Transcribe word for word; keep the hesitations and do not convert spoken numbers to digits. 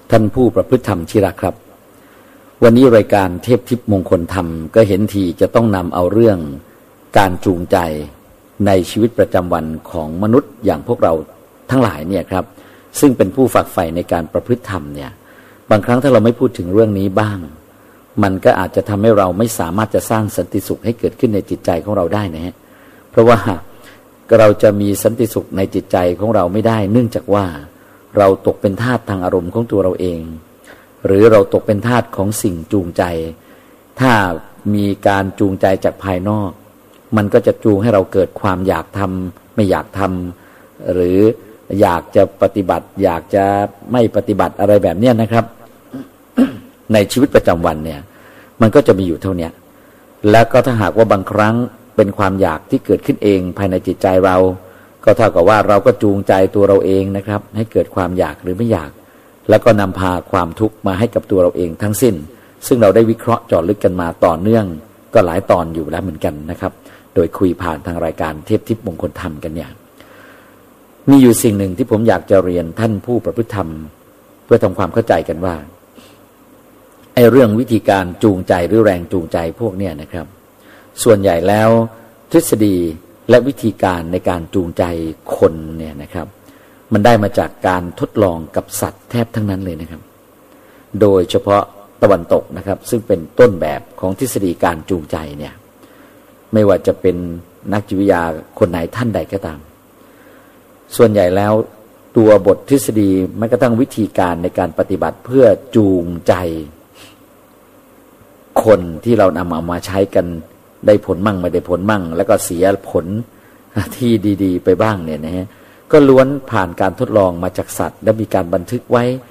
ท่านผู้ประพฤติธรรมที่รักครับวันนี้รายการเทพทิพย์มงคลธรรมก็เห็นทีจะต้องนำเอาเรื่องการจูงใจในชีวิตประจำวันของมนุษย์อย่างพวกเราทั้งหลายเนี่ยครับซึ่งเป็นผู้ฝักใฝ่ในการประพฤติธรรมเนี่ยบางครั้งถ้าเราไม่พูดถึงเรื่องนี้บ้างมันก็อาจจะทำให้เราไม่สามารถจะสร้างสันติสุขให้เกิดขึ้นในจิตใจของเราได้นะฮะเพราะว่าเราจะมีสันติสุขในจิตใจของเราไม่ได้เนื่องจากว่าเราตกเป็นทาสทางอารมณ์ของตัวเราเองหรือเราตกเป็นทาสของสิ่งจูงใจถ้ามีการจูงใจจากภายนอกมันก็จะจูงให้เราเกิดความอยากทำไม่อยากทำหรืออยากจะปฏิบัติอยากจะไม่ปฏิบัติอะไรแบบนี้นะครับ ในชีวิตประจำวันเนี่ยมันก็จะมีอยู่เท่านี้แล้วก็ถ้าหากว่าบางครั้งเป็นความอยากที่เกิดขึ้นเองภายในจิตใจเราก็เท่ากับว่าเราก็จูงใจตัวเราเองนะครับให้เกิดความอยากหรือไม่อยากแล้วก็นำพาความทุกข์มาให้กับตัวเราเองทั้งสิ้นซึ่งเราได้วิเคราะห์เจาะลึกกันมาต่อเนื่องก็หลายตอนอยู่แล้วเหมือนกันนะครับโดยคุยผ่านทางรายการเทพทิพย์มงคลธรรมกันเนี่ยมีอยู่สิ่งหนึ่งที่ผมอยากจะเรียนท่านผู้ประพฤติธรรมเพื่อทำความเข้าใจกันว่าไอ้เรื่องวิธีการจูงใจหรือแรงจูงใจพวกเนี้ยนะครับส่วนใหญ่แล้วทฤษฎีและวิธีการในการจูงใจคนเนี่ยนะครับมันได้มาจากการทดลองกับสัตว์แทบทั้งนั้นเลยนะครับโดยเฉพาะตะวันตกนะครับซึ่งเป็นต้นแบบของทฤษฎีการจูงใจเนี่ยไม่ว่าจะเป็นนักจิตวิทยาคนไหนท่านใดก็ตามส่วนใหญ่แล้วตัวบททฤษฎีแม้กระทั่งวิธีการในการปฏิบัติเพื่อจูงใจคนที่เรานำเอามาใช้กันได้ผลมั่งไม่ได้ผลมั่งแล้วก็เสียผลที่ดีๆไปบ้างเนี่ยนะฮะก็ล้วนผ่านการทดลองมาจากสัตว์และมีการบันทึกไว้